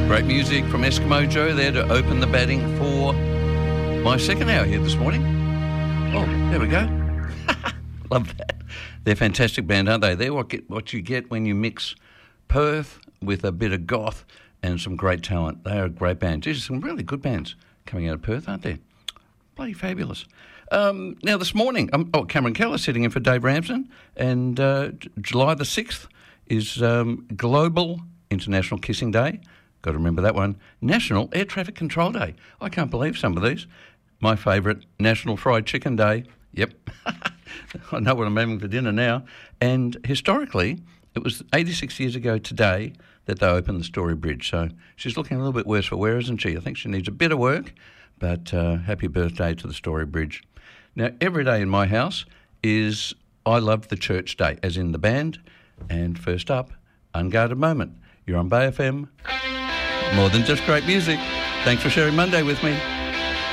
Great music from Eskimo Joe there to open the batting for my second hour here this morning. Oh, there we go. Love that. They're a fantastic band, aren't they? They're what you get when you mix Perth with a bit of goth and some great talent. They are a great band. There's some really good bands coming out of Perth, aren't there? Bloody fabulous. Now, this morning, Cameron Keller sitting in for Dave Ramsden, and July the 6th is Global International Kissing Day. Got to remember that one. National Air Traffic Control Day. I can't believe some of these. My favourite, National Fried Chicken Day. Yep. I know what I'm having for dinner now. And historically, it was 86 years ago today that they opened the Story Bridge. So she's looking a little bit worse for wear, isn't she? I think she needs a bit of work, but happy birthday to the Story Bridge. Now, every day in my house is I Love the Church Day, as in the band. And first up, Unguarded Moment. You're on Bay FM. More than just great music. Thanks for sharing Monday with me.